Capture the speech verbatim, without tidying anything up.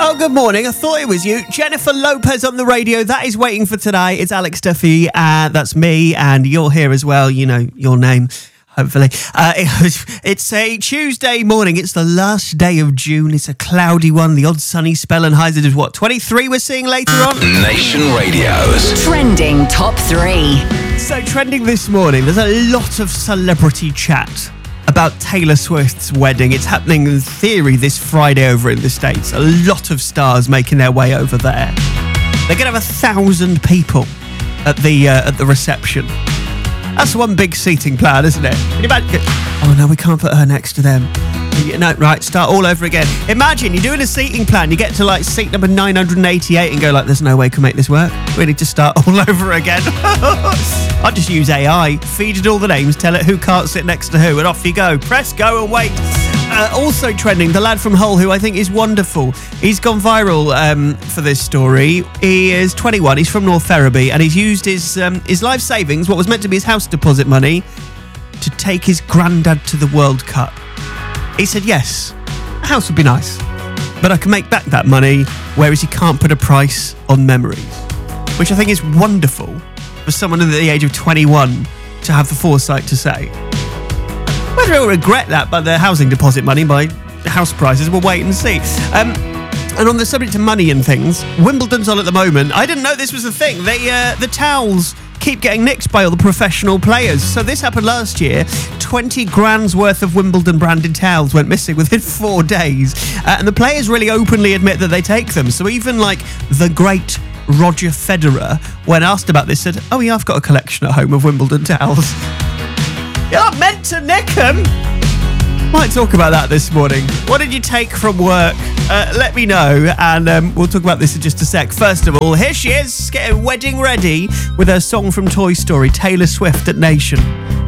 Oh, good morning. I thought it was you. Jennifer Lopez on the radio. That is Waiting for Today. It's Alex Duffy. Uh, that's me. And you're here as well. You know your name, hopefully. Uh, it, it's a Tuesday morning. It's the last day of June. It's a cloudy one. The odd sunny spell and highs is what, twenty-three we're seeing later on? Nation Radio's Trending Top three. So trending this morning, there's a lot of celebrity chat about Taylor Swift's wedding. It's happening in theory this Friday over in the States. A lot of stars making their way over there. They're going to have a thousand people at the uh, at the reception. That's one big seating plan, isn't it? Can you imagine? Oh no, we can't put her next to them. No, right, start all over again. Imagine you're doing a seating plan, you get to like seat number nine hundred eighty-eight and go like, there's no way we can make this work. We need to start all over again. I'll just use A I, feed it all the names, tell it who can't sit next to who, and off you go. Press go and wait. Uh, also trending, the lad from Hull, who I think is wonderful. He's gone viral um, for this story. He is twenty-one, he's from North Ferriby, and he's used his, um, his life savings, what was meant to be his house deposit money, to take his granddad to the World Cup. He said, yes, a house would be nice, but I can make back that money, whereas he can't put a price on memories, which I think is wonderful for someone at the age of twenty-one to have the foresight to say. Whether he'll regret that by the housing deposit money, by house prices, we'll wait and see. Um, and on the subject of money and things, Wimbledon's on at the moment. I didn't know this was a thing. They, uh, the towels keep getting nicked by all the professional players. So this happened last year. twenty grand's worth of Wimbledon branded towels went missing within four days. Uh, and the players really openly admit that they take them. So even like the great Roger Federer, when asked about this, said, oh yeah, I've got a collection at home of Wimbledon towels. You're not meant to nick them. Might talk about that this morning. What did you take from work? Uh, let me know, and um, we'll talk about this in just a sec. First of all, here she is, getting wedding ready with her song from Toy Story, Taylor Swift at Nation.